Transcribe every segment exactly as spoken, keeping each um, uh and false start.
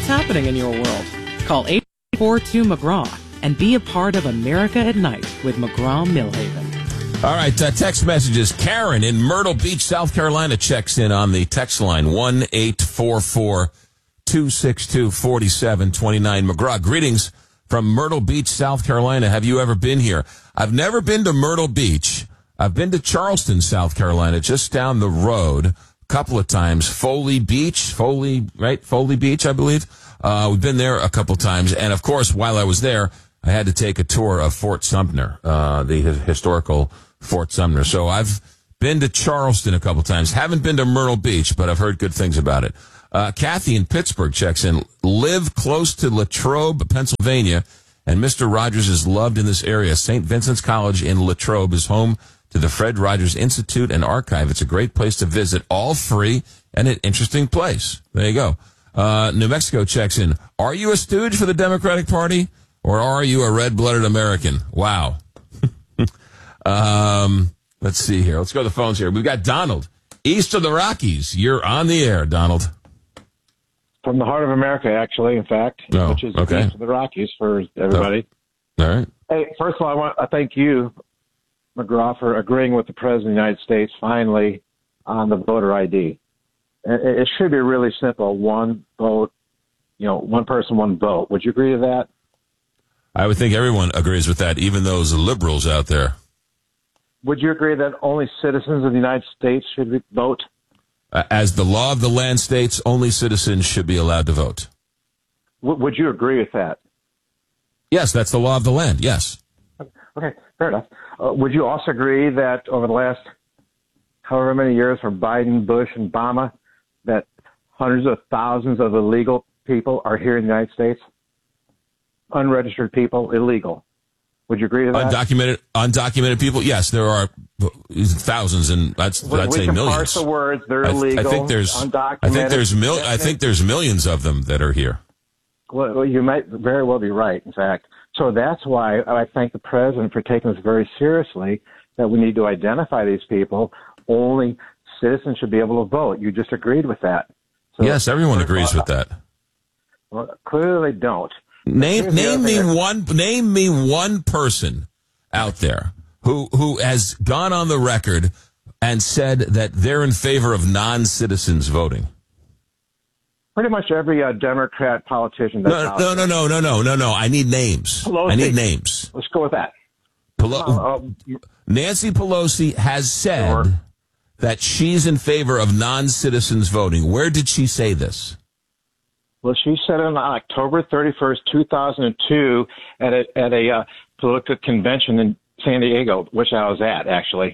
what's happening in your world. Call eight four two McGraw and be a part of America at Night with McGraw-Millhaven. All right, uh, text messages. Karen in Myrtle Beach, South Carolina checks in on the text line one eight four four two six two four seven two nine. McGraw, greetings from Myrtle Beach, South Carolina. Have you ever been here? I've never been to Myrtle Beach. I've been to Charleston, South Carolina, just down the road a couple of times. Foley Beach, Foley, right? Foley Beach, I believe. Uh, we've been there a couple of times. And, of course, while I was there, I had to take a tour of Fort Sumter, uh, the historical Fort Sumter. So I've been to Charleston a couple of times. Haven't been to Myrtle Beach, but I've heard good things about it. Uh, Kathy in Pittsburgh checks in. Live close to Latrobe, Pennsylvania, and Mister Rogers is loved in this area. Saint Vincent's College in Latrobe is home to the Fred Rogers Institute and Archive. It's a great place to visit, all free, and an interesting place. There you go. Uh, New Mexico checks in. Are you a stooge for the Democratic Party, or are you a red-blooded American? Wow. um, let's see here. Let's go to the phones here. We've got Donald, east of the Rockies. You're on the air, Donald. From the heart of America, actually, in fact, oh, which is okay. east of the Rockies for everybody. Oh. All right. Hey, first of all, I want to thank you, McGraw, for agreeing with the President of the United States finally on the voter I D. It, it should be really simple. One vote, you know, one person, one vote. Would you agree to that? I would think everyone agrees with that, even those liberals out there. Would you agree that only citizens of the United States should vote? Uh, as the law of the land states, only citizens should be allowed to vote. W- would you agree with that? Yes, that's the law of the land, yes. Okay, fair enough. Uh, would you also agree that over the last however many years from Biden, Bush, and Obama, that hundreds of thousands of illegal people are here in the United States? Unregistered people, illegal. Would you agree to that? Undocumented, undocumented people, yes, there are thousands, and that's we, I'd we say can millions. Parse the words; they're I, illegal. I think there's, undocumented. I think there's mil, I think there's millions of them that are here. Well, you might very well be right. In fact, so that's why I thank the president for taking this very seriously. That we need to identify these people. Only citizens should be able to vote. You just agreed with that. So, yes, everyone agrees with that. Well, clearly they don't. Name name me one name me one person out there who who has gone on the record and said that they're in favor of non-citizens voting. Pretty much every uh, Democrat politician. That's no, no, no, no, no, no, no, no. I need names. Pelosi. I need names. Let's go with that. Pelo- uh, uh, Nancy Pelosi has said sure. that she's in favor of non-citizens voting. Where did she say this? Well, she said it on October thirty-first, two thousand two, at a, at a uh, political convention in San Diego, which I was at, actually.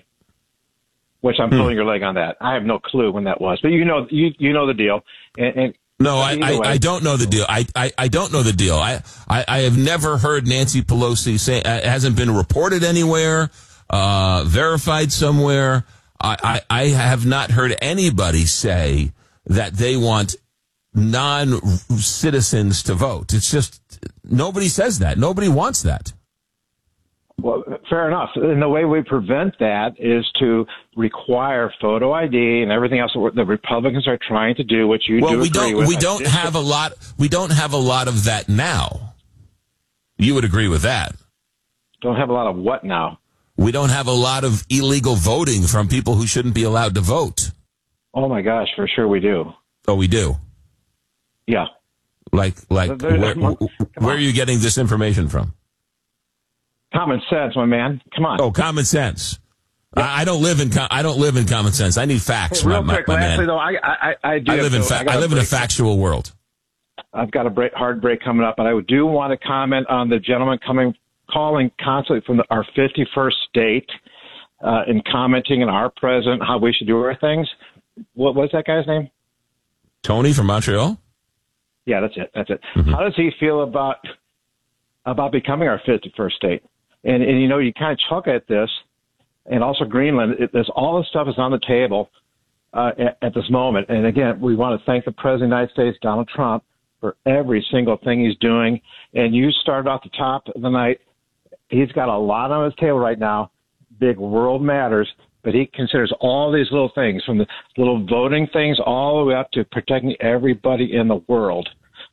Which I'm hmm. pulling your leg on that. I have no clue when that was, but you know, you you know the deal. And, and no, I, I, I don't know the deal. I, I, I don't know the deal. I, I, I have never heard Nancy Pelosi say. It hasn't been reported anywhere, uh, verified somewhere. I, I, I have not heard anybody say that they want non-citizens to vote. It's just nobody says that. Nobody wants that. Well, fair enough. And the way we prevent that is to require photo I D and everything else that the Republicans are trying to do, which you well, do we agree don't. with. We don't have a lot. We don't have a lot of that now. You would agree with that? Don't have a lot of what now? We don't have a lot of illegal voting from people who shouldn't be allowed to vote. Oh my gosh, for sure we do. Oh, we do. Yeah. Like, like, There's where, more, where are you getting this information from? Common sense, my man. Come on. Oh, common sense. Yeah. I, I don't live in. I don't live in common sense. I need facts, hey, real my, quick, my, my lastly, man. Though, I, I, I, do I live in. To, Fa- I, I live break. in a factual world. I've got a break, hard break coming up, and I do want to comment on the gentleman coming, calling constantly from the, our fifty-first state, uh, and commenting on our president how we should do our things. What was that guy's name? Tony from Montreal. Yeah, that's it. That's it. Mm-hmm. How does he feel about about becoming our fifty-first state? And, and you know, you kind of chuck at this, and also Greenland. It, there's all this stuff is on the table uh, at, at this moment. And again, we want to thank the President of the United States, Donald Trump, for every single thing he's doing. And you started off the top of the night. He's got a lot on his table right now. Big world matters, but he considers all these little things, from the little voting things all the way up to protecting everybody in the world.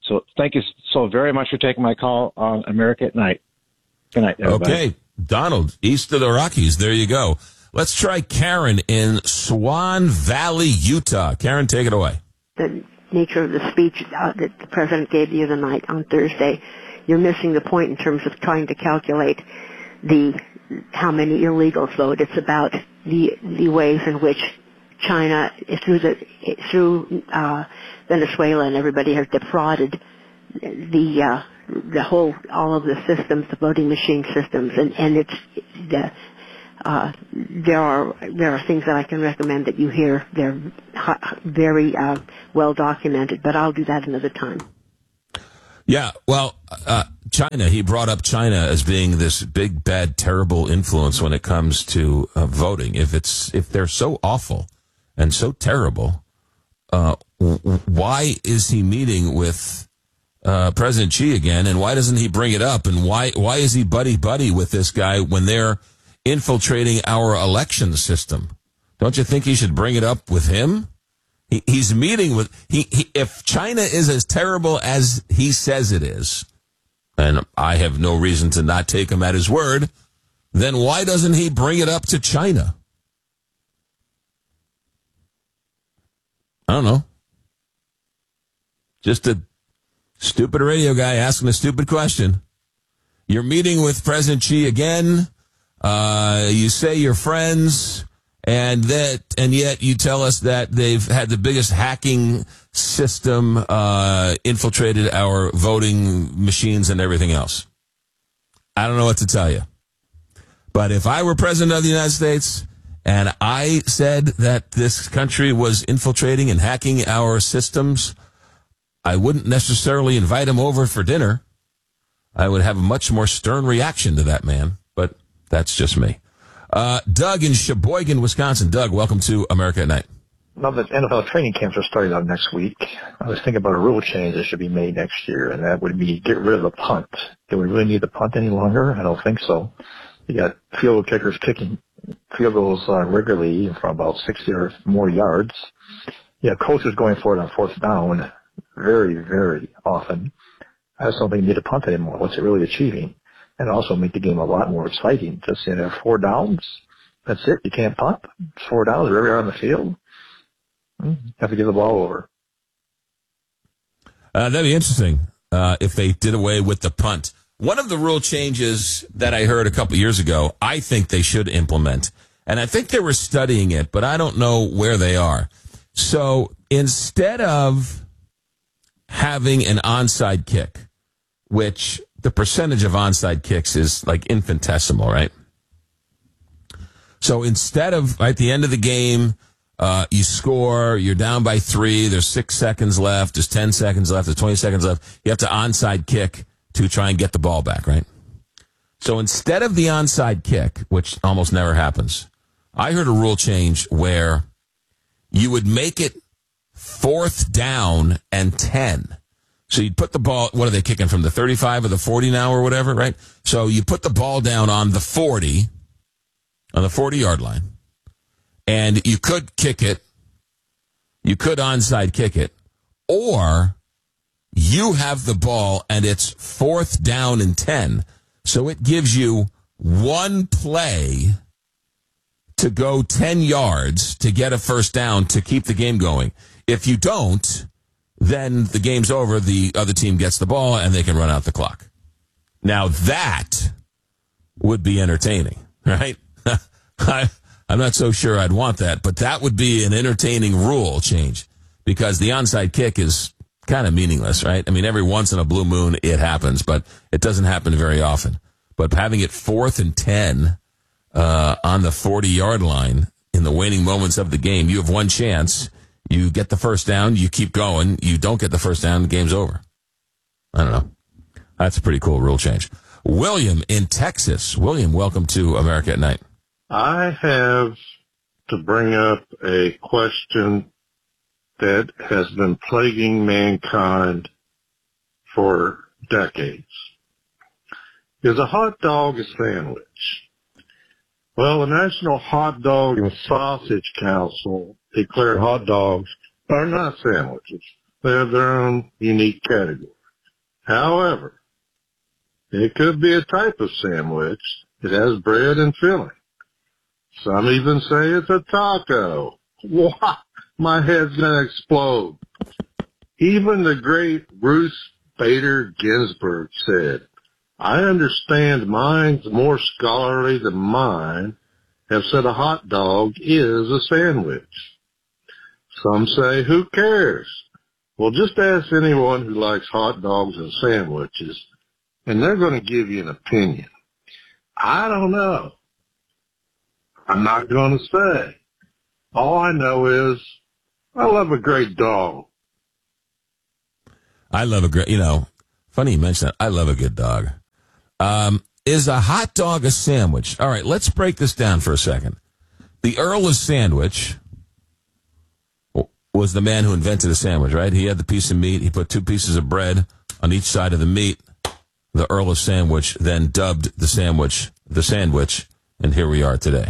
So thank you so very much for taking my call on America at Night. Good night, everybody. Okay, Donald, east of the Rockies. There you go. Let's try Karen in Swan Valley, Utah. Karen, take it away. The nature of the speech uh, that the president gave the other night on Thursday, you're missing the point in terms of trying to calculate the how many illegals vote. It's about the the ways in which China, through the through uh, Venezuela and everybody, has defrauded the uh, the whole all of the systems, the voting machine systems, and and it's the. Uh, there are there are things that I can recommend that you hear. They're very uh, well documented, but I'll do that another time. Yeah, well, uh, China, he brought up China as being this big, bad, terrible influence when it comes to uh, voting. If it's if they're so awful and so terrible, uh, w- why is he meeting with uh, President Xi again, and why doesn't he bring it up? And why why is he buddy-buddy with this guy when they're infiltrating our election system? Don't you think he should bring it up with him? He, he's meeting with, he, he, if China is as terrible as he says it is, and I have no reason to not take him at his word, then why doesn't he bring it up to China? I don't know. Just a stupid radio guy asking a stupid question. You're meeting with President Xi again. Uh, you say you're friends, and that, and yet you tell us that they've had the biggest hacking system, uh, infiltrated our voting machines and everything else. I don't know what to tell you. But if I were president of the United States and I said that this country was infiltrating and hacking our systems, I wouldn't necessarily invite him over for dinner. I would have a much more stern reaction to that man, but that's just me. Uh, Doug in Sheboygan, Wisconsin. Doug, welcome to America at Night. Now that N F L training camps are starting out next week, I was thinking about a rule change that should be made next year, and that would be get rid of the punt. Do we really need the punt any longer? I don't think so. You got field goal kickers kicking field goals uh, regularly from about sixty or more yards. You have coaches going for it on fourth down very, very often. I just don't think you need a punt anymore. What's it really achieving? And also make the game a lot more exciting. Just, you know, four downs, that's it. You can't punt. It's four downs wherever you're on the field. You have to give the ball over. Uh, that'd be interesting uh, if they did away with the punt. One of the rule changes that I heard a couple years ago, I think they should implement. And I think they were studying it, but I don't know where they are. So instead of having an onside kick, which the percentage of onside kicks is like infinitesimal, right? So instead of at the end of the game, uh, you score, you're down by three, there's six seconds left, there's ten seconds left, there's twenty seconds left, you have to onside kick to try and get the ball back, right? So instead of the onside kick, which almost never happens, I heard a rule change where you would make it fourth down and ten. So you'd put the ball, what are they kicking, from the thirty-five or the forty now or whatever, right? So you put the ball down on the forty, on the forty-yard line, and you could kick it, you could onside kick it, or you have the ball and it's fourth down and ten. So it gives you one play to go ten yards to get a first down to keep the game going. If you don't, then the game's over, the other team gets the ball, and they can run out the clock. Now, that would be entertaining, right? I, I'm not so sure I'd want that, but that would be an entertaining rule change, because the onside kick is kind of meaningless, right? I mean, every once in a blue moon it happens, but it doesn't happen very often. But having it fourth and ten uh, on the forty-yard line in the waning moments of the game, you have one chance. You get the first down, you keep going. You don't get the first down, the game's over. I don't know. That's a pretty cool rule change. William in Texas. William, welcome to America at Night. I have to bring up a question that has been plaguing mankind for decades. Is a hot dog a sandwich? Well, the National Hot Dog and Sausage Council declared hot dogs are not sandwiches. They have their own unique category. However, it could be a type of sandwich that has bread and filling. Some even say it's a taco. What? My head's going to explode. Even the great Ruth Bader Ginsburg said, I understand minds more scholarly than mine have said a hot dog is a sandwich. Some say, who cares? Well, just ask anyone who likes hot dogs and sandwiches, and they're going to give you an opinion. I don't know. I'm not going to say. All I know is I love a great dog. I love a great, you know, funny you mention that. I love a good dog. Um, is a hot dog a sandwich? All right, let's break this down for a second. The Earl of Sandwich was the man who invented a sandwich, right? He had the piece of meat. He put two pieces of bread on each side of the meat. The Earl of Sandwich then dubbed the sandwich the sandwich, and here we are today.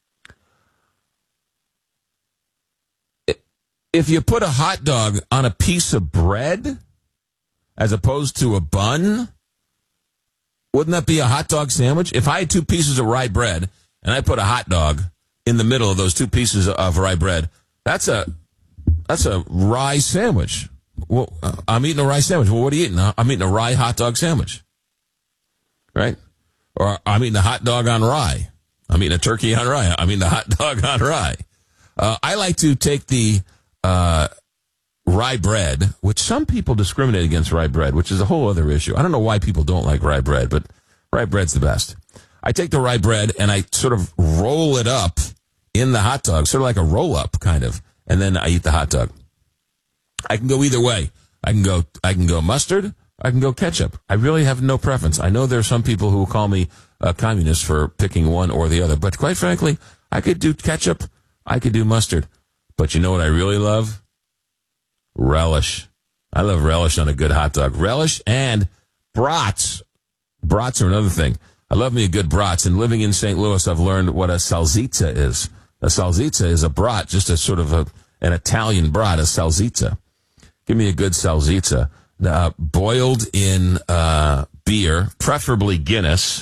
If you put a hot dog on a piece of bread as opposed to a bun, wouldn't that be a hot dog sandwich? If I had two pieces of rye bread and I put a hot dog in the middle of those two pieces of rye bread, that's a that's a rye sandwich. Well, I'm eating a rye sandwich. Well, what are you eating? I'm eating a rye hot dog sandwich, right? Or I'm eating a hot dog on rye. I'm eating a turkey on rye. I'm eating a hot dog on rye. Uh, I like to take the uh, rye bread, which some people discriminate against rye bread, which is a whole other issue. I don't know why people don't like rye bread, but rye bread's the best. I take the rye bread and I sort of roll it up in the hot dog, sort of like a roll-up kind of, and then I eat the hot dog. I can go either way. I can go I can go mustard, I can go ketchup. I really have no preference. I know there are some people who will call me a communist for picking one or the other, but quite frankly, I could do ketchup, I could do mustard. But you know what I really love? Relish. I love relish on a good hot dog. Relish and brats. Brats are another thing. I love me a good brats, and living in Saint Louis, I've learned what a salsiccia is. A salsiccia is a brat, just a sort of a, an Italian brat, a salsiccia. Give me a good salsiccia. Uh, boiled in uh, beer, preferably Guinness.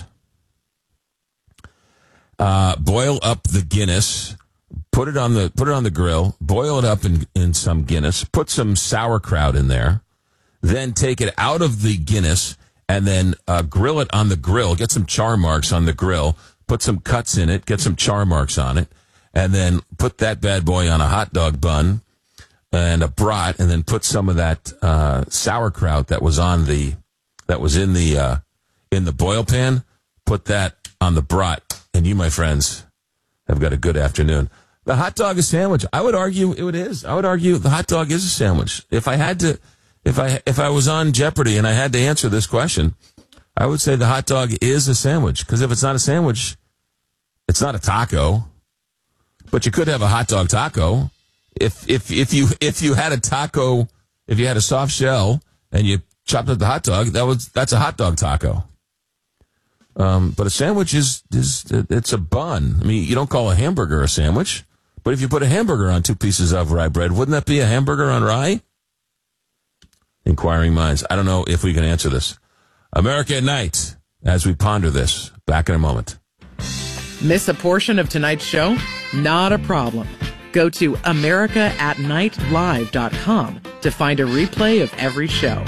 Uh, boil up the Guinness. Put it on the put it on the grill. Boil it up in, in some Guinness. Put some sauerkraut in there. Then take it out of the Guinness and then uh, grill it on the grill. Get some char marks on the grill. Put some cuts in it. Get some char marks on it. And then put that bad boy on a hot dog bun and a brat, and then put some of that uh, sauerkraut that was on the that was in the uh, in the boil pan. Put that on the brat, and you, my friends, have got a good afternoon. The hot dog is a sandwich. I would argue it is. I would argue the hot dog is a sandwich. If I had to, if I if I was on Jeopardy and I had to answer this question, I would say the hot dog is a sandwich. Because if it's not a sandwich, it's not a taco. But you could have a hot dog taco. If if if you if you had a taco, if you had a soft shell and you chopped up the hot dog, that was that's a hot dog taco. Um, but a sandwich is is it's a bun. I mean, you don't call a hamburger a sandwich. But if you put a hamburger on two pieces of rye bread, wouldn't that be a hamburger on rye? Inquiring minds. I don't know if we can answer this. America at Night, as we ponder this. Back in a moment. Miss a portion of tonight's show? Not a problem. Go to america at night live dot com to find a replay of every show.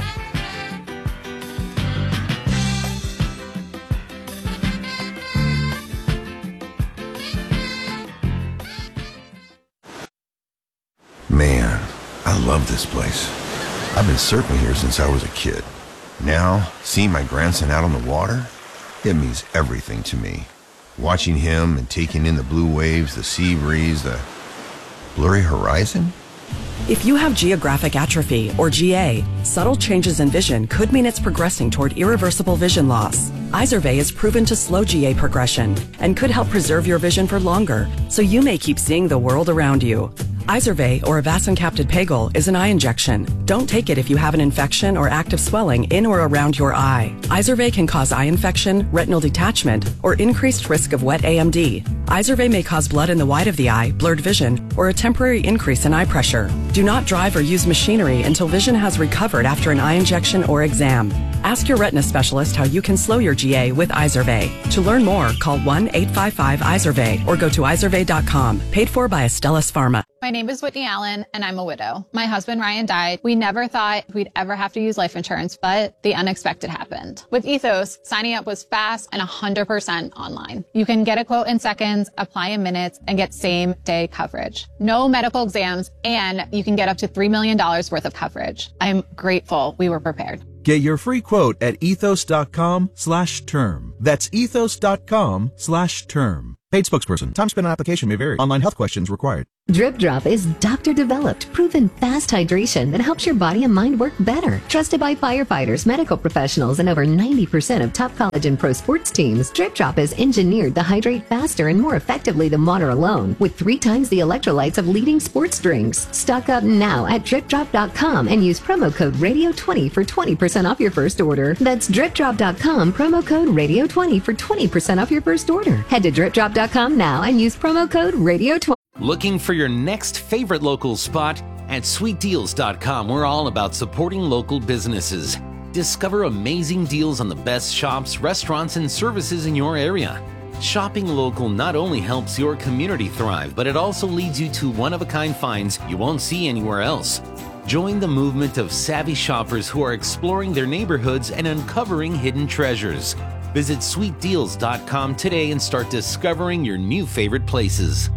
Man, I love this place. I've been surfing here since I was a kid. Now, seeing my grandson out on the water, it means everything to me. Watching him and taking in the blue waves, the sea breeze, the blurry horizon. If you have geographic atrophy, or G A, subtle changes in vision could mean it's progressing toward irreversible vision loss. Izervay is proven to slow G A progression and could help preserve your vision for longer, so you may keep seeing the world around you. Izervay, or avacincaptad pegol, is an eye injection. Don't take it if you have an infection or active swelling in or around your eye. Izervay can cause eye infection, retinal detachment, or increased risk of wet A M D. Izervay may cause blood in the white of the eye, blurred vision, or a temporary increase in eye pressure. Do not drive or use machinery until vision has recovered after an eye injection or exam. Ask your retina specialist how you can slow your G A with Izervay. To learn more, call one eight five five Izervay or go to izervay dot com. Paid for by Astellas Pharma. My name is Whitney Allen, and I'm a widow. My husband, Ryan, died. We never thought we'd ever have to use life insurance, but the unexpected happened. With Ethos, signing up was fast and one hundred percent online. You can get a quote in seconds, apply in minutes, and get same-day coverage. No medical exams, and you can get up to three million dollars worth of coverage. I'm grateful we were prepared. Get your free quote at ethos.com slash term. That's ethos.com slash term. Paid spokesperson. Time spent on application may vary. Online health questions required. Drip Drop is doctor-developed, proven fast hydration that helps your body and mind work better. Trusted by firefighters, medical professionals, and over ninety percent of top college and pro sports teams, Drip Drop is engineered to hydrate faster and more effectively than water alone, with three times the electrolytes of leading sports drinks. Stock up now at drip drop dot com and use promo code radio twenty for twenty percent off your first order. That's drip drop dot com, promo code radio twenty for twenty percent off your first order. Head to drip drop dot com now and use promo code radio twenty. Looking for your next favorite local spot? At sweet deals dot com, we're all about supporting local businesses. Discover amazing deals on the best shops, restaurants, and services in your area. Shopping local not only helps your community thrive, but it also leads you to one-of-a-kind finds you won't see anywhere else. Join the movement of savvy shoppers who are exploring their neighborhoods and uncovering hidden treasures. Visit sweet deals dot com today and start discovering your new favorite places.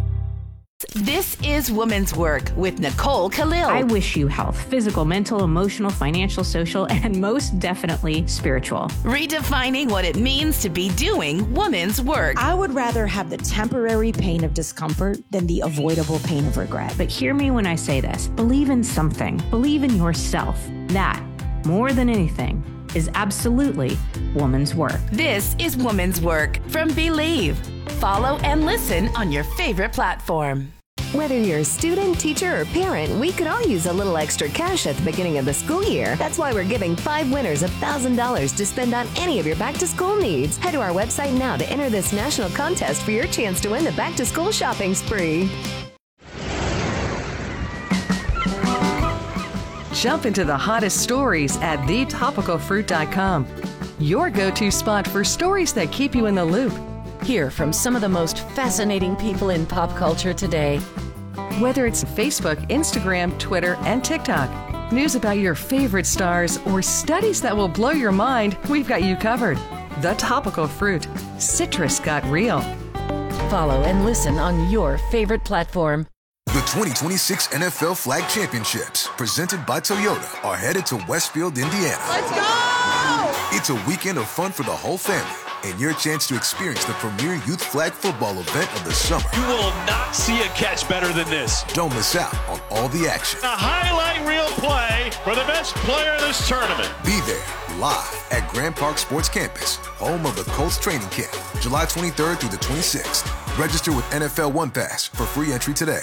This is Women's Work with Nicole Khalil. I wish you health, physical, mental, emotional, financial, social, and most definitely spiritual. Redefining what it means to be doing women's work. I would rather have the temporary pain of discomfort than the avoidable pain of regret. But hear me when I say this. Believe in something. Believe in yourself. That, more than anything, is absolutely woman's work. This is Woman's Work from Believe. Follow and listen on your favorite platform. Whether you're a student, teacher, or parent, we could all use a little extra cash at the beginning of the school year. That's why we're giving five winners one thousand dollars to spend on any of your back-to-school needs. Head to our website now to enter this national contest for your chance to win the back-to-school shopping spree. Jump into the hottest stories at the topical fruit dot com. Your go-to spot for stories that keep you in the loop. Hear from some of the most fascinating people in pop culture today. Whether it's Facebook, Instagram, Twitter, and TikTok, news about your favorite stars, or studies that will blow your mind, we've got you covered. The Topical Fruit. Citrus got real. Follow and listen on your favorite platform. The twenty twenty-six N F L Flag Championships, presented by Toyota, are headed to Westfield, Indiana. Let's go! It's a weekend of fun for the whole family, and your chance to experience the premier youth flag football event of the summer. You will not see a catch better than this. Don't miss out on all the action. A highlight reel play for the best player in this tournament. Be there, live at Grand Park Sports Campus, home of the Colts training camp, July twenty-third through the twenty-sixth. Register with N F L One Pass for free entry today.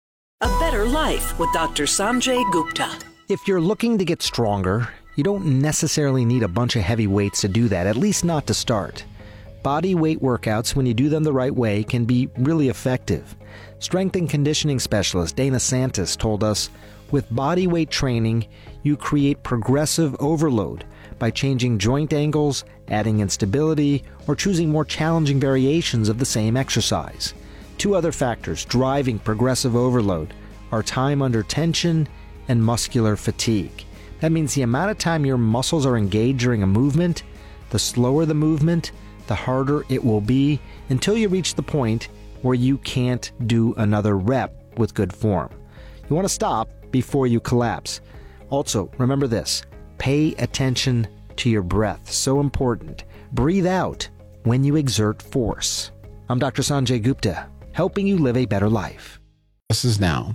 A Better Life with Doctor Sanjay Gupta. If you're looking to get stronger, you don't necessarily need a bunch of heavy weights to do that, at least not to start. Body weight workouts, when you do them the right way, can be really effective. Strength and conditioning specialist Dana Santis told us, with body weight training, you create progressive overload by changing joint angles, adding instability, or choosing more challenging variations of the same exercise. Two other factors driving progressive overload are time under tension and muscular fatigue. That means the amount of time your muscles are engaged during a movement, the slower the movement, the harder it will be until you reach the point where you can't do another rep with good form. You want to stop before you collapse. Also, remember this, pay attention to your breath. So important. Breathe out when you exert force. I'm Doctor Sanjay Gupta, helping you live a better life. This is now.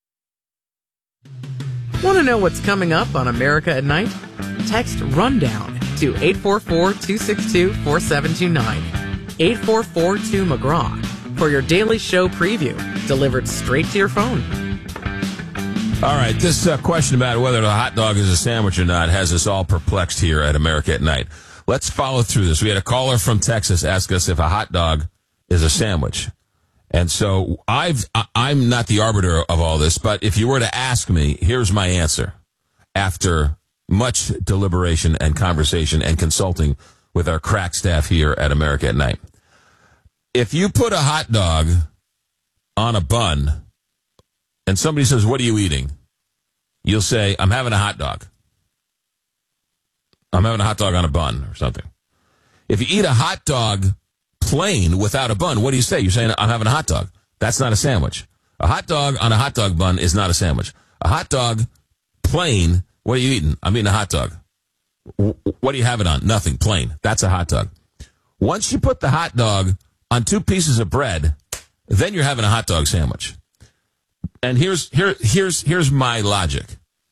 Want to know what's coming up on America at Night? Text RUNDOWN to eight four four, two six two, four seven two nine. eight four four two McGraw for your daily show preview delivered straight to your phone. All right, this uh, question about whether a hot dog is a sandwich or not has us all perplexed here at America at Night. Let's follow through this. We had a caller from Texas ask us if a hot dog is a sandwich. And so I've, I'm not the arbiter of all this, but if you were to ask me, here's my answer. After much deliberation and conversation and consulting with our crack staff here at America at Night. If you put a hot dog on a bun and somebody says, what are you eating? You'll say, I'm having a hot dog. I'm having a hot dog on a bun or something. If you eat a hot dog plain without a bun, what do you say? You're saying, I'm having a hot dog. That's not a sandwich. A hot dog on a hot dog bun is not a sandwich. A hot dog plain, what are you eating? I'm eating a hot dog. What do you have it on? Nothing. Plain. That's a hot dog. Once you put the hot dog on two pieces of bread, then you're having a hot dog sandwich. And here's here here's here's my logic.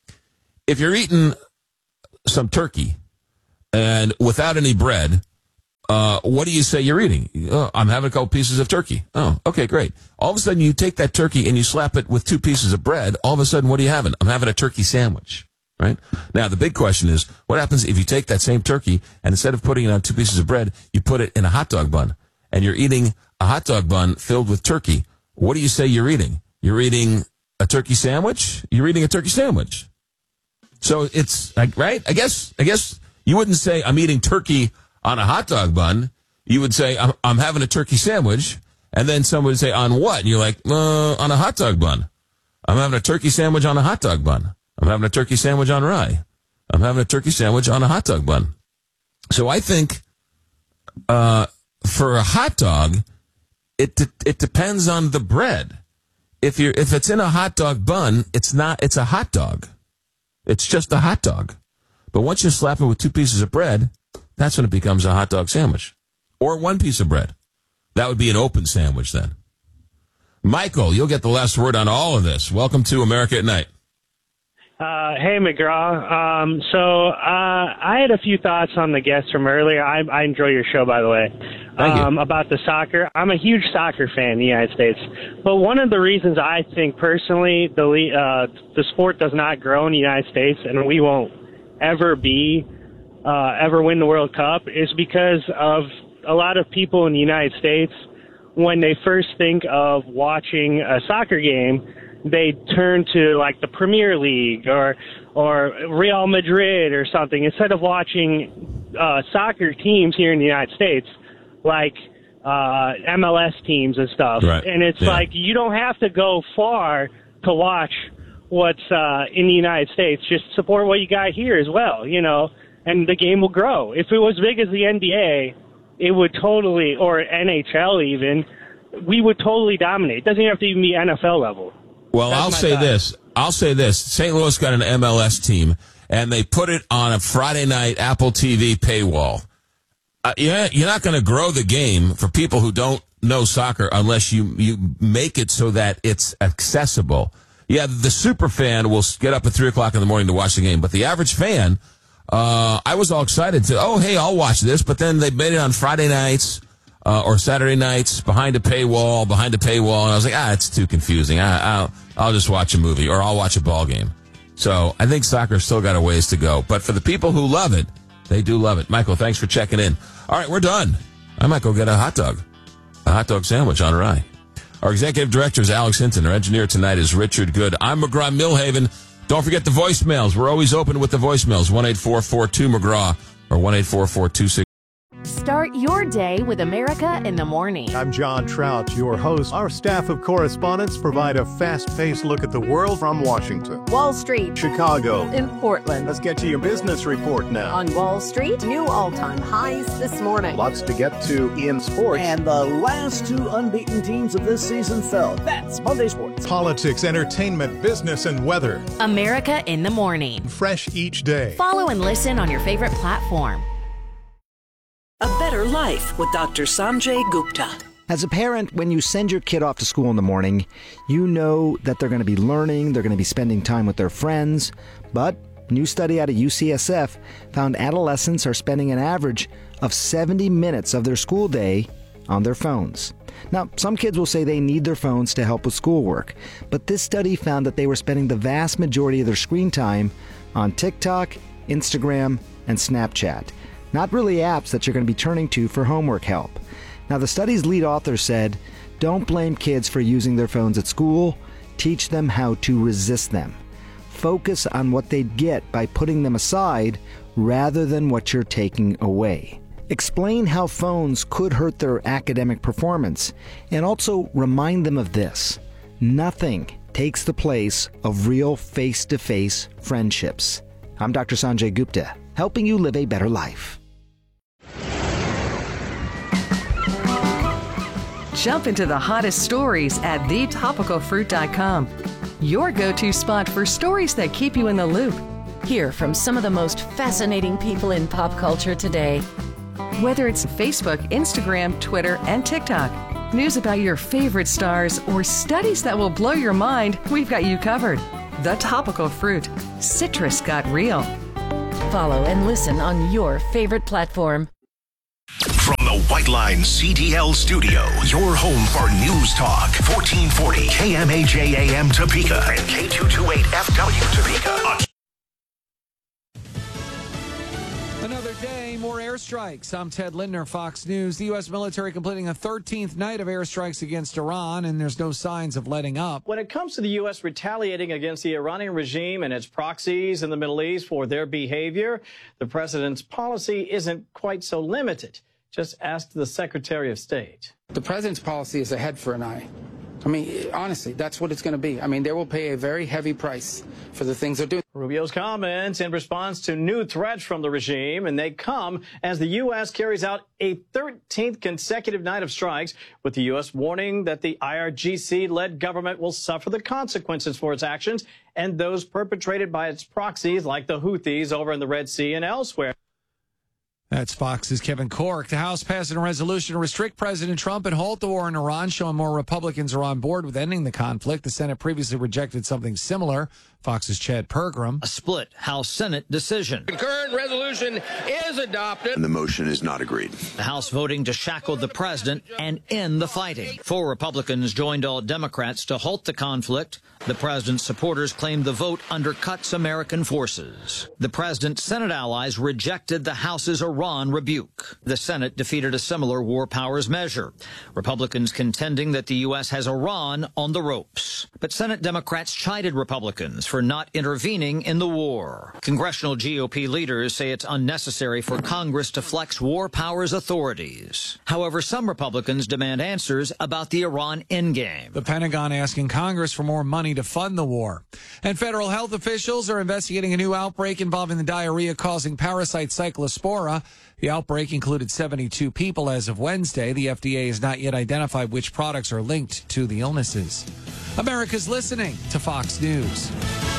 If you're eating some turkey and without any bread, uh, what do you say you're eating? Oh, I'm having a couple pieces of turkey. Oh, okay, great. All of a sudden, you take that turkey and you slap it with two pieces of bread. All of a sudden, what are you having? I'm having a turkey sandwich. Right? Now, the big question is, what happens if you take that same turkey and instead of putting it on two pieces of bread, you put it in a hot dog bun and you're eating a hot dog bun filled with turkey? What do you say you're eating? You're eating a turkey sandwich? You're eating a turkey sandwich. So it's like, right? I guess, I guess you wouldn't say I'm eating turkey on a hot dog bun. You would say I'm, I'm having a turkey sandwich. And then someone would say, on what? And you're like, uh, on a hot dog bun. I'm having a turkey sandwich on a hot dog bun. I'm having a turkey sandwich on rye. I'm having a turkey sandwich on a hot dog bun. So I think uh, for a hot dog, it de- it depends on the bread. If you if it's in a hot dog bun, it's not. It's a hot dog. It's just a hot dog. But once you slap it with two pieces of bread, that's when it becomes a hot dog sandwich, or one piece of bread. That would be an open sandwich then. Michael, you'll get the last word on all of this. Welcome to America at Night. Uh, hey, McGraw. Um, so uh, I had a few thoughts on the guests from earlier. I, I enjoy your show, by the way, um, about the soccer. I'm a huge soccer fan in the United States. But one of the reasons I think personally the uh, the sport does not grow in the United States and we won't ever be, uh, ever win the World Cup is because of a lot of people in the United States, when they first think of watching a soccer game, they turn to like the Premier League or or Real Madrid or something instead of watching uh, soccer teams here in the United States, like uh, M L S teams and stuff. Right. And it's Yeah. like you don't have to go far to watch what's uh, in the United States. Just support what you got here as well, you know, and the game will grow. If it was big as the N B A, it would totally, or N H L even, we would totally dominate. It doesn't have to even be N F L level. Well, That's I'll my say thought. this. I'll say this. Saint Louis got an M L S team, and they put it on a Friday night Apple T V paywall. Uh, yeah, you're not going to grow the game for people who don't know soccer unless you, you make it so that it's accessible. Yeah, the super fan will get up at three o'clock in the morning to watch the game, but the average fan, uh, I was all excited to, oh, hey, I'll watch this, but then they made it on Friday nights. Uh, or Saturday nights behind a paywall, behind a paywall, and I was like, ah, it's too confusing. I, I'll, I'll just watch a movie, or I'll watch a ball game. So I think soccer's still got a ways to go. But for the people who love it, they do love it. Michael, thanks for checking in. All right, we're done. I might go get a hot dog, a hot dog sandwich on rye. Our executive director is Alex Hinton. Our engineer tonight is Richard Good. I'm McGraw Millhaven. Don't forget the voicemails. We're always open with the voicemails. one eight four four two McGraw or one eight four four two six. Start your day with America in the Morning. I'm John Trout, your host. Our staff of correspondents provide a fast-paced look at the world from Washington, Wall Street, Chicago, and Portland. Let's get to your business report now. On Wall Street, new all-time highs this morning. Lots to get to in sports. And the last two unbeaten teams of this season fell. That's Monday Sports. Politics, entertainment, business, and weather. America in the Morning. Fresh each day. Follow and listen on your favorite platform. A Better Life with Doctor Sanjay Gupta. As a parent, when you send your kid off to school in the morning, you know that they're going to be learning, they're going to be spending time with their friends. But a new study out of U C S F found adolescents are spending an average of seventy minutes of their school day on their phones. Now, some kids will say they need their phones to help with schoolwork, but this study found that they were spending the vast majority of their screen time on TikTok, Instagram, and Snapchat. Not really apps that you're going to be turning to for homework help. Now, the study's lead author said, don't blame kids for using their phones at school. Teach them how to resist them. Focus on what they'd get by putting them aside rather than what you're taking away. Explain how phones could hurt their academic performance, and also remind them of this: nothing takes the place of real face-to-face friendships. I'm Doctor Sanjay Gupta, helping you live a better life. Jump into the hottest stories at the topical fruit dot com. Your go-to spot for stories that keep you in the loop. Hear from some of the most fascinating people in pop culture today. Whether it's Facebook, Instagram, Twitter, and TikTok, news about your favorite stars, or studies that will blow your mind, we've got you covered. The Topical Fruit. Citrus got real. Follow and listen on your favorite platform. From the White Line C D L studio, your home for News Talk, fourteen forty K M A J A M Topeka and K two twenty-eight F W Topeka. Another day, more airstrikes. I'm Ted Lindner, Fox News. The U S military completing a thirteenth night of airstrikes against Iran, and there's no signs of letting up. When it comes to the U S retaliating against the Iranian regime and its proxies in the Middle East for their behavior, the president's policy isn't quite so limited. Just ask the Secretary of State. The president's policy is a head for an eye. I mean, honestly, that's what it's going to be. I mean, they will pay a very heavy price for the things they're doing. Rubio's comments in response to new threats from the regime, and they come as the U S carries out a thirteenth consecutive night of strikes, with the U S warning that the I R G C-led government will suffer the consequences for its actions and those perpetrated by its proxies like the Houthis over in the Red Sea and elsewhere. That's Fox's Kevin Corke. The House passed a resolution to restrict President Trump and halt the war in Iran, showing more Republicans are on board with ending the conflict. The Senate previously rejected something similar. Fox's Chad Pergram. A split House-Senate decision. Concurrent resolution is adopted. And the motion is not agreed. The House voting to shackle the president and end the fighting. Four Republicans joined all Democrats to halt the conflict. The president's supporters claimed the vote undercuts American forces. The president's Senate allies rejected the House's Iran rebuke. The Senate defeated a similar war powers measure. Republicans contending that the U S has Iran on the ropes. But Senate Democrats chided Republicans for not intervening in the war. Congressional G O P leaders say it's unnecessary for Congress to flex war powers authorities. However, some Republicans demand answers about the Iran endgame. The Pentagon asking Congress for more money to fund the war. And federal health officials are investigating a new outbreak involving the diarrhea-causing parasite Cyclospora. The outbreak included seventy-two people as of Wednesday. The F D A has not yet identified which products are linked to the illnesses. America's listening to Fox News.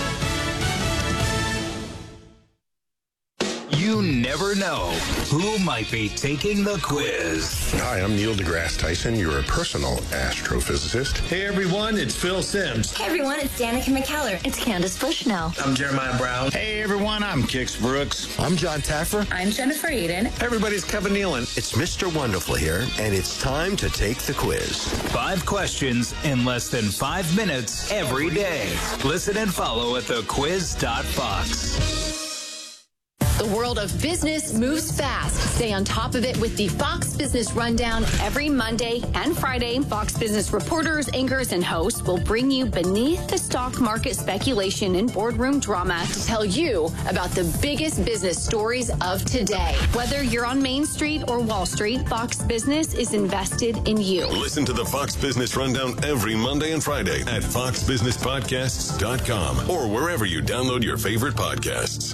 You never know who might be taking the quiz. Hi, I'm Neil deGrasse Tyson, your personal astrophysicist. Hey everyone, it's Phil Simms. Hey everyone, it's Danica McKellar. It's Candace Bushnell. I'm Jeremiah Brown. Hey everyone, I'm Kix Brooks. I'm John Taffer. I'm Jennifer Eden. Hey everybody, it's Kevin Nealon. It's Mister Wonderful here, and it's time to take the quiz. Five questions in less than five minutes every day. Listen and follow at the quiz dot fox. The world of business moves fast. Stay on top of it with the Fox Business Rundown every Monday and Friday. Fox Business reporters, anchors, and hosts will bring you beneath the stock market speculation and boardroom drama to tell you about the biggest business stories of today. Whether you're on Main Street or Wall Street, Fox Business is invested in you. Listen to the Fox Business Rundown every Monday and Friday at fox business podcasts dot com or wherever you download your favorite podcasts.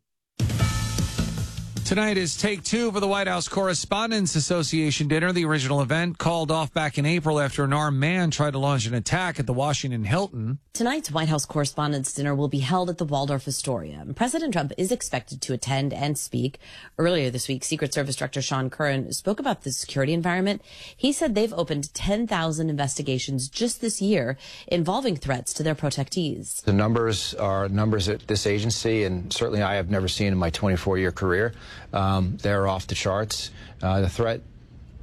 Tonight is take two for the White House Correspondents Association dinner. The original event called off back in April after an armed man tried to launch an attack at the Washington Hilton. Tonight's White House Correspondents' Dinner will be held at the Waldorf Astoria. President Trump is expected to attend and speak. Earlier this week, Secret Service Director Sean Curran spoke about the security environment. He said they've opened ten thousand investigations just this year involving threats to their protectees. The numbers are numbers at this agency, and certainly I have never seen in my twenty-four year career. Um, they're off the charts. Uh, the threat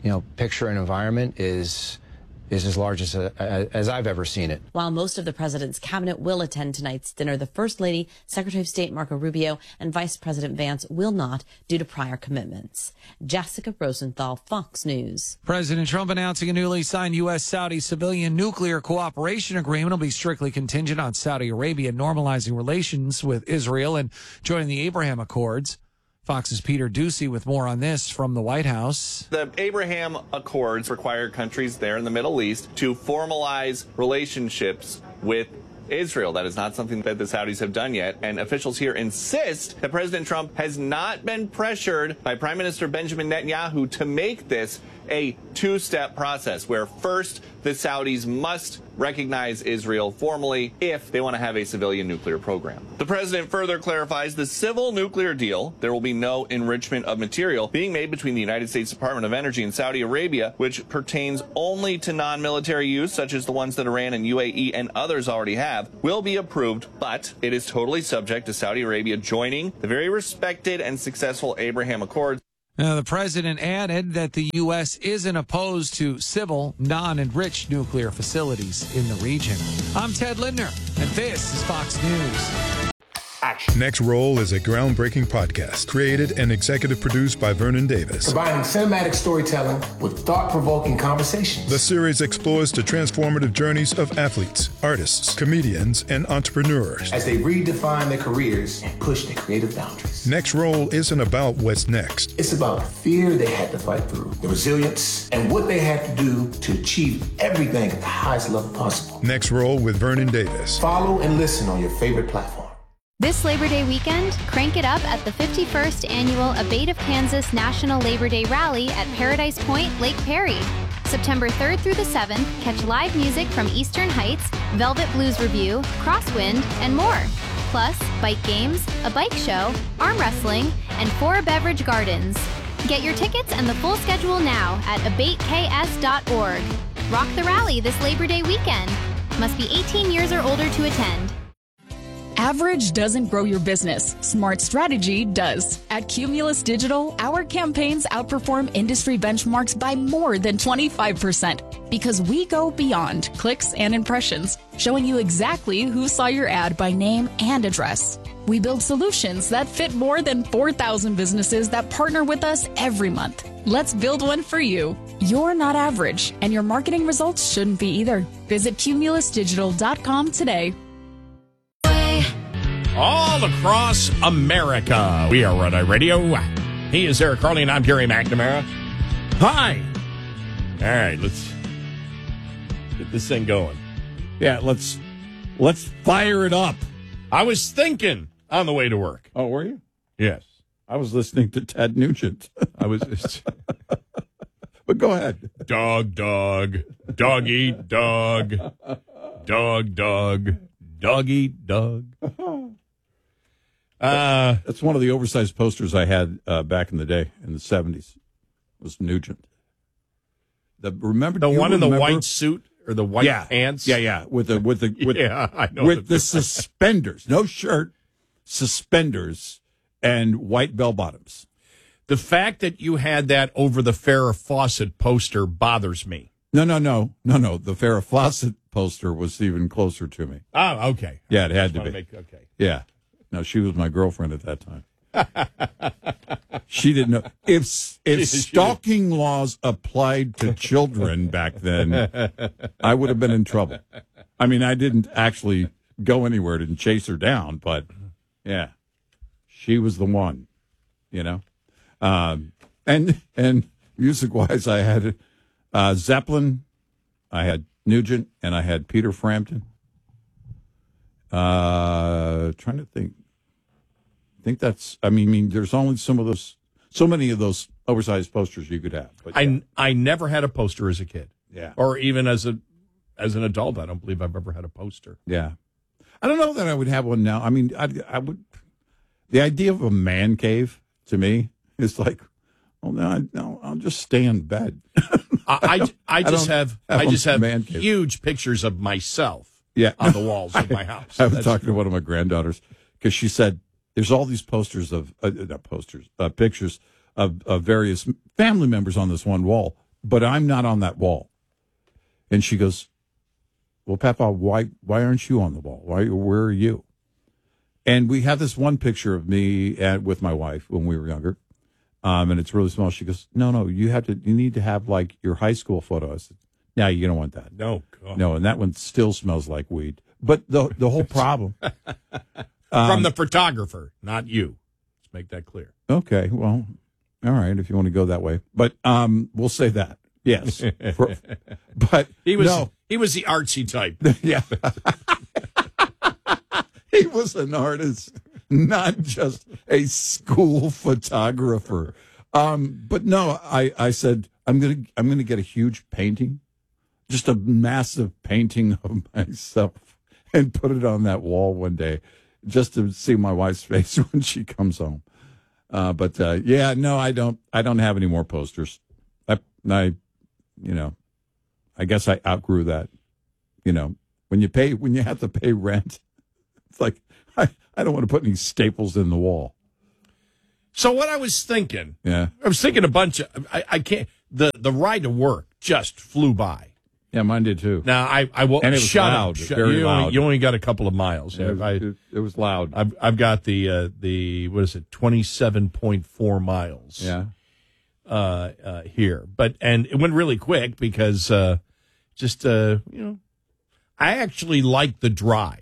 you know, picture and environment is is as large as a, as I've ever seen it. While most of the president's cabinet will attend tonight's dinner, the First Lady, Secretary of State Marco Rubio, and Vice President Vance will not due to prior commitments. Jessica Rosenthal, Fox News. President Trump announcing a newly signed U S Saudi civilian nuclear cooperation agreement will be strictly contingent on Saudi Arabia normalizing relations with Israel and joining the Abraham Accords. Fox's Peter Ducey with more on this from the White House. The Abraham Accords require countries there in the Middle East to formalize relationships with Israel. That is not something that the Saudis have done yet, and officials here insist that President Trump has not been pressured by Prime Minister Benjamin Netanyahu to make this a two-step process where first the Saudis must recognize Israel formally if they want to have a civilian nuclear program. The president further clarifies the civil nuclear deal. There will be no enrichment of material being made between the United States Department of Energy and Saudi Arabia, which pertains only to non-military use, such as the ones that Iran and U A E and others already have, will be approved, but it is totally subject to Saudi Arabia joining the very respected and successful Abraham Accords. Now, the president added that the U S isn't opposed to civil, non-enriched nuclear facilities in the region. I'm Ted Lindner, and this is Fox News. Action. Next Roll is a groundbreaking podcast created and executive produced by Vernon Davis. Combining cinematic storytelling with thought-provoking conversations. The series explores the transformative journeys of athletes, artists, comedians, and entrepreneurs as they redefine their careers and push their creative boundaries. Next Roll isn't about what's next. It's about the fear they had to fight through, the resilience, and what they had to do to achieve everything at the highest level possible. Next Roll with Vernon Davis. Follow and listen on your favorite platform. This Labor Day weekend, crank it up at the fifty-first Annual Abate of Kansas National Labor Day Rally at Paradise Point, Lake Perry. September third through the seventh, catch live music from Eastern Heights, Velvet Blues Review, Crosswind, and more. Plus, bike games, a bike show, arm wrestling, and four beverage gardens. Get your tickets and the full schedule now at abate k s dot org. Rock the rally this Labor Day weekend. Must be eighteen years or older to attend. Average doesn't grow your business. Smart strategy does. At Cumulus Digital, our campaigns outperform industry benchmarks by more than twenty-five percent because we go beyond clicks and impressions, showing you exactly who saw your ad by name and address. We build solutions that fit more than four thousand businesses that partner with us every month. Let's build one for you. You're not average, and your marketing results shouldn't be either. Visit cumulus digital dot com today. All across America, we are on iRadio. He is Eric Carly, and I'm Gary McNamara. Hi. All right, let's get this thing going. Yeah, let's let's fire it up. I was thinking on the way to work. Oh, were you? Yes. I was listening to Ted Nugent. I was just... But go ahead. Dog, dog, dog eat dog, dog, dog, dog eat dog. Uh, That's one of the oversized posters I had uh, back in the day in the seventies. Was Nugent. The remember the one remember? in the white suit or the white yeah. pants? Yeah, yeah, with the with the with, yeah, I know with the suspenders, no shirt, suspenders, and white bell bottoms. The fact that you had that over the Farrah Fawcett poster bothers me. No, no, no, no, no. The Farrah Fawcett poster was even closer to me. Oh, okay. Yeah, it had to be. Make, okay. Yeah. No, she was my girlfriend at that time. She didn't know. If, if stalking laws applied to children back then, I would have been in trouble. I mean, I didn't actually go anywhere, didn't chase her down, but yeah, she was the one, you know. Um, and and music-wise, I had uh, Zeppelin, I had Nugent, and I had Peter Frampton. Uh, trying to think. I think that's. I mean, I mean, there's only some of those, so many of those oversized posters you could have. But, I yeah. I never had a poster as a kid. Yeah, or even as a as an adult. I don't believe I've ever had a poster. Yeah, I don't know that I would have one now. I mean, I I would. The idea of a man cave to me is like, well, no, I, no I'll just stay in bed. I, I I just I have, have I just have cave. huge pictures of myself. Yeah. on the walls of my house. I, I was That's talking true. to one of my granddaughters because she said there's all these posters of uh, not posters, uh, pictures of, of various family members on this one wall. but I'm not on that wall. And she goes, well, Papa, why why aren't you on the wall? Why where are you? And we have this one picture of me at, with my wife when we were younger, um, and it's really small. She goes, no, no, you have to, you need to have like your high school photo. I said, no, you don't want that. No, God. No, and that one still smells like weed. But the the whole problem um, from the photographer, not you. Let's make that clear. Okay, well, all right, if you want to go that way, but um, we'll say that. Yes, For, but he was no. he was the artsy type. Yeah. He was an artist, not just a school photographer. Um, but no, I, I said I'm gonna I'm gonna get a huge painting, just a massive painting of myself, and put it on that wall one day, just to see my wife's face when she comes home. Uh, but uh, yeah, no, I don't I don't have any more posters. I, I, you know, I guess I outgrew that. You know, when you pay when you have to pay rent. It's like, I, I don't want to put any staples in the wall. So what I was thinking, yeah, I was thinking a bunch of, I, I can't, the, the ride to work just flew by. Yeah, mine did too. Now, I, I will, and it was shut loud, up. very you loud. Only, you only got a couple of miles. Yeah, I, it, it was loud. I've, I've got the, uh, the, what is it, twenty-seven point four miles. Yeah. Uh, uh, here. But, and it went really quick because, uh, just, uh, you know, I actually like the drive.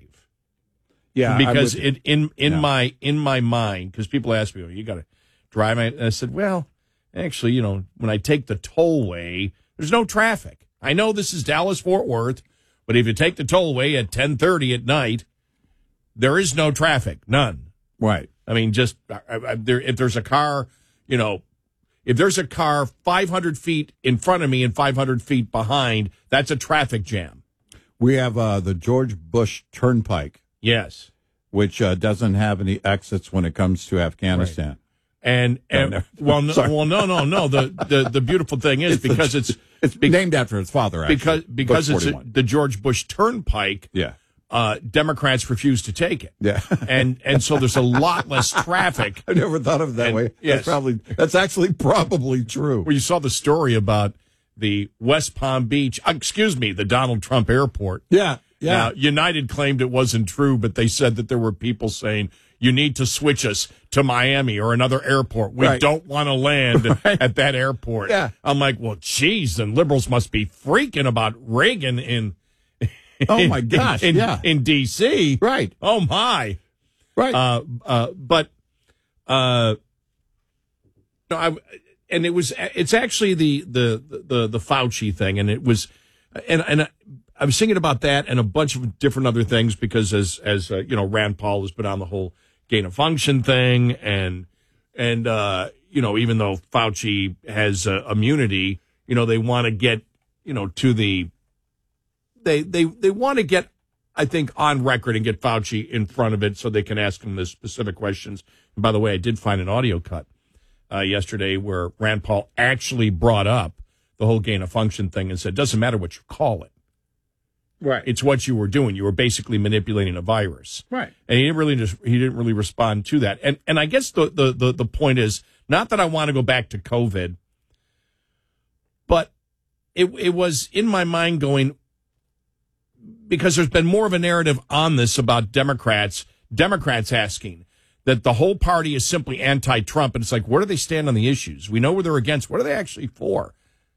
Yeah, because would, it, in in yeah. my in my mind, because people ask me, oh, you got to drive. And I said, well, actually, you know, when I take the tollway, there's no traffic. I know this is Dallas Fort Worth, but if you take the tollway at ten thirty at night, there is no traffic, none. Right. I mean, just I, I, there, if there's a car, you know, if there's a car five hundred feet in front of me and five hundred feet behind, that's a traffic jam. We have uh, the George Bush Turnpike. Yes. Which uh, doesn't have any exits when it comes to Afghanistan. Right. And, and no, no. well, no, well, no, no, no. The, the, the beautiful thing is it's because a, it's it's be, named after its father. Actually, because because Bush it's a, the George Bush Turnpike. Yeah. Uh, Democrats refuse to take it. Yeah. and and so there's a lot less traffic. I never thought of it that and, way. Yes. That's probably that's actually probably true. Well, you saw the story about the West Palm Beach. Uh, excuse me, the Donald Trump Airport. Yeah. Yeah. Now, United claimed it wasn't true, but they said that there were people saying, you need to switch us to Miami or another airport. We right. don't want to land right. at that airport. Yeah. I'm like, well, geez, then liberals must be freaking about Reagan in, oh, my gosh, in, yeah. in, in D C Right. Oh, my. Right. Uh, uh, but, uh, no, I, and it was, it's actually the, the, the, the Fauci thing, and it was, and, and, I was thinking about that and a bunch of different other things because as, as, uh, you know, Rand Paul has been on the whole gain of function thing and, and, uh, you know, even though Fauci has uh, immunity, you know, they want to get, you know, to the, they, they, they want to get, I think, on record and get Fauci in front of it so they can ask him the specific questions. And by the way, I did find an audio cut, uh, yesterday where Rand Paul actually brought up the whole gain of function thing and said, doesn't matter what you call it. Right. It's what you were doing. You were basically manipulating a virus. Right. And he didn't really just, he didn't really respond to that. And and I guess the, the, the, the point is not that I want to go back to COVID, but it it was in my mind going, because there's been more of a narrative on this about Democrats, Democrats asking that the whole party is simply anti-Trump. And it's like, where do they stand on the issues? We know where they're against. What are they actually for?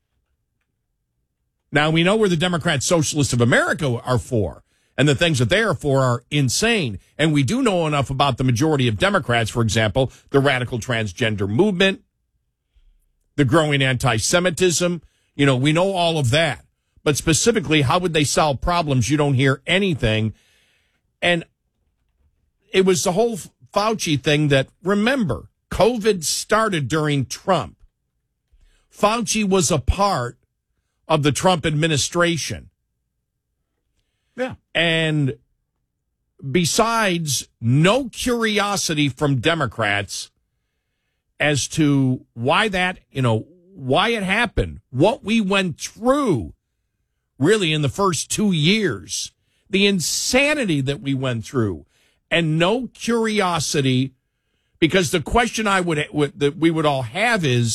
Now, we know where the Democrat Socialists of America are for, and the things that they are for are insane. And we do know enough about the majority of Democrats, for example, the radical transgender movement, the growing anti-Semitism. You know, we know all of that. But specifically, how would they solve problems? You don't hear anything. And it was the whole Fauci thing that, remember, COVID started during Trump. Fauci was a part of the Trump administration. Yeah. And besides, no curiosity from Democrats as to why that, you know, why it happened, what we went through really in the first two years, the insanity that we went through, and no curiosity, because the question I would, would that we would all have is,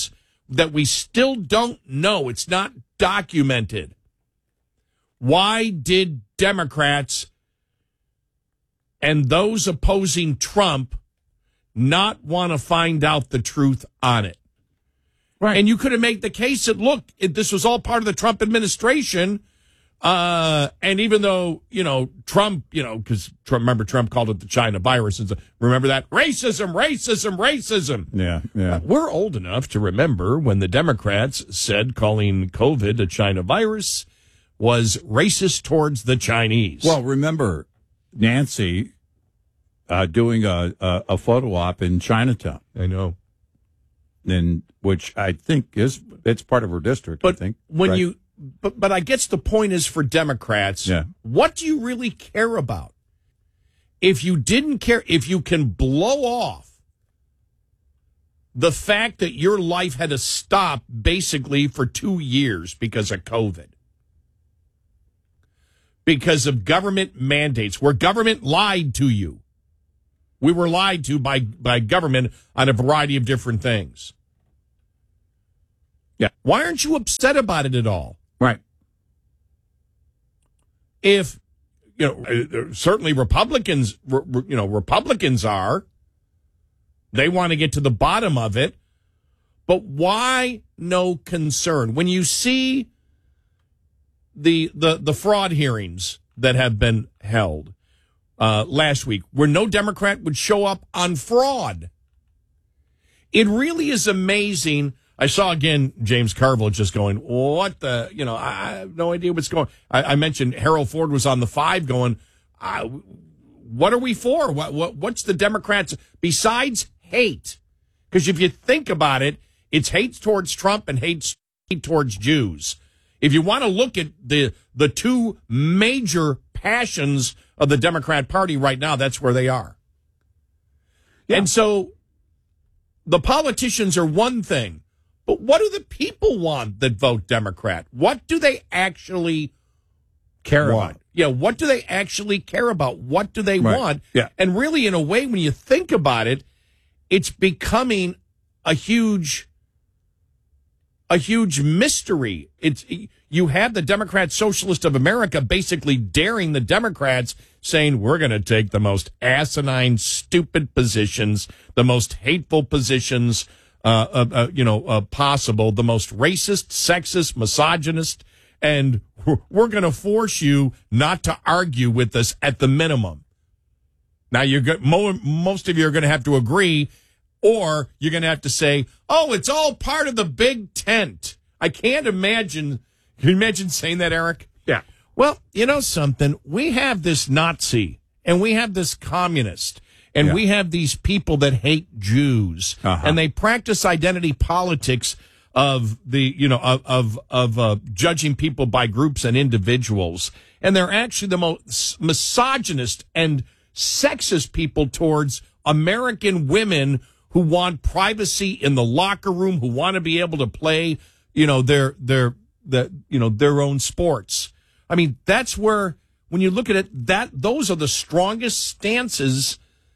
that we still don't know. It's not documented. Why did Democrats and those opposing Trump not want to find out the truth on it? Right. And you could have made the case that, look, it, this was all part of the Trump administration. Uh, and even though, you know, Trump, you know, because remember, Trump called it the China virus. And so, remember that? Racism, racism, racism. Yeah, yeah. Uh, we're old enough to remember when the Democrats said calling COVID a China virus was racist towards the Chinese. Well, remember Nancy uh, doing a, a, a photo op in Chinatown. I know. And which I think is, it's part of her district, but I think. When right? you, but, but I guess the point is for Democrats, yeah. what do you really care about? If you didn't care, if you can blow off the fact that your life had to stop basically for two years because of COVID, because of government mandates, where government lied to you. We were lied to by, by government on a variety of different things. Yeah. Why aren't you upset about it at all? Right. If, you know, certainly Republicans, you know, Republicans are, they want to get to the bottom of it, but why no concern? When you see the, the, the fraud hearings that have been held, Uh, last week, where no Democrat would show up on fraud. It really is amazing. I saw, again, James Carville just going, what the, you know, I have no idea what's going on. I, I mentioned Harold Ford was on the five going, uh, what are we for? What, what What's the Democrats, besides hate? Because if you think about it, it's hate towards Trump and hate towards Jews. If you want to look at the the two major passions of the Democrat Party right now, that's where they are. Yeah. And so the politicians are one thing, but what do the people want that vote Democrat? What do they actually care want? about? Yeah, what do they actually care about? What do they right. want? Yeah. And really, in a way, when you think about it, it's becoming a huge a huge mystery. It's you have the Democrat Socialist of America basically daring the Democrats, saying we're going to take the most asinine, stupid positions, the most hateful positions, uh, uh, uh, you know, uh, possible, the most racist, sexist, misogynist, and we're going to force you not to argue with us at the minimum. Now, you're go- mo- most of you are going to have to agree, or you're going to have to say, oh, it's all part of the big tent. I can't imagine. Can you imagine saying that, Eric? Yeah. Well, you know something? We have this Nazi, and we have this communist, and yeah. we have these people that hate Jews, uh-huh. and they practice identity politics of the, you know, of, of, of uh, judging people by groups and individuals. And they're actually the most misogynist and sexist people towards American women who want privacy in the locker room, who want to be able to play, you know, their, their, the, you know, their own sports. I mean, that's where, when you look at it, that those are the strongest stances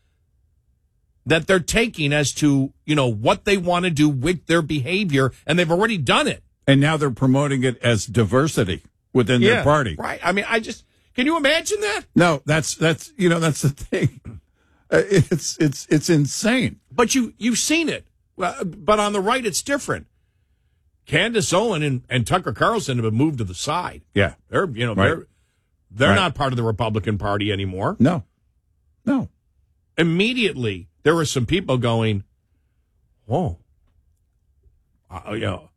that they're taking as to, you know, what they want to do with their behavior, and they've already done it. And now they're promoting it as diversity within yeah, their party. Right. I mean, I just, can you imagine that? No, that's, that's, you know, that's the thing. Uh, it's, it's, it's insane. But you, you've seen it. Well, but on the right, it's different. Candace Owen and, and Tucker Carlson have been moved to the side. Yeah. They're, you know, right. they're, they're right. not part of the Republican Party anymore. No. No. Immediately, there were some people going, whoa, uh, you know,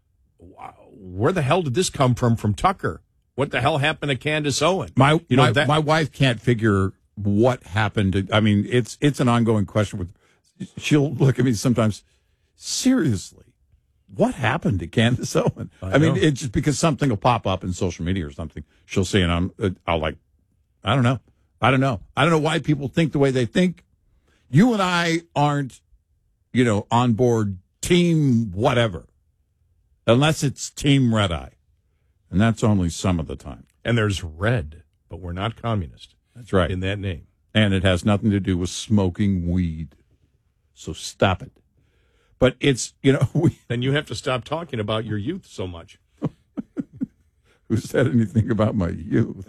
where the hell did this come from from Tucker? What the hell happened to Candace Owen? My, you know, my, that, my wife can't figure what happened. To, I mean, it's, it's an ongoing question. With She'll look at me sometimes, seriously, what happened to Candace Owen? I, I mean, know. it's just because something will pop up in social media or something. She'll see, and I'm, uh, I'll like, I don't know. I don't know. I don't know why people think the way they think. You and I aren't, you know, on board team whatever, unless it's team red eye. And that's only some of the time. And there's red, but we're not communist. That's right. In that name. And it has nothing to do with smoking weed. So stop it. But it's, you know, we, then you have to stop talking about your youth so much. Who said anything about my youth?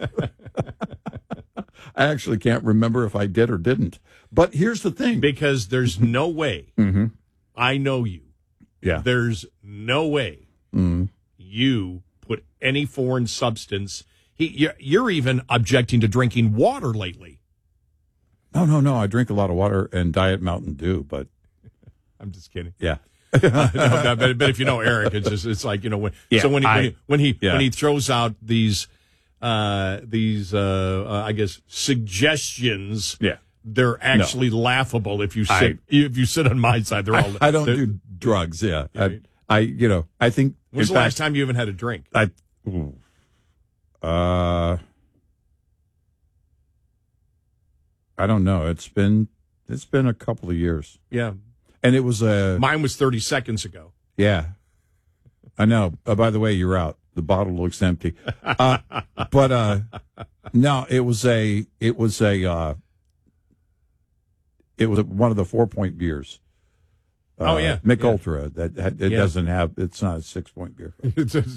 I actually can't remember if I did or didn't. But here's the thing. Because there's no way, mm-hmm. I know you. Yeah. There's no way mm-hmm. you put any foreign substance. He, you're, you're even objecting to drinking water lately. No, no, no. I drink a lot of water and Diet Mountain Dew, but. I'm just kidding. Yeah. uh, no, no, but, but if you know Eric, it's just, it's like, you know, when, yeah, so when he, I, when he, when he, yeah. when he throws out these, uh, these, uh, uh, I guess, suggestions. Yeah. They're actually no. laughable if you sit, I, if you sit on my side. They're all, I, I don't do drugs. Yeah. I, I, you know, I think. When's the fact, last time you even had a drink? I, ooh, uh, I don't know. It's been, it's been a couple of years. Yeah. And it was a. Mine was thirty seconds ago. Yeah, I know. Uh, by the way, you're out. The bottle looks empty. Uh, but uh, no, it was a. It was a. Uh, it was a, one of the four point beers. Uh, oh yeah, Mick yeah. Ultra. That it yeah. doesn't have. It's not a six point beer.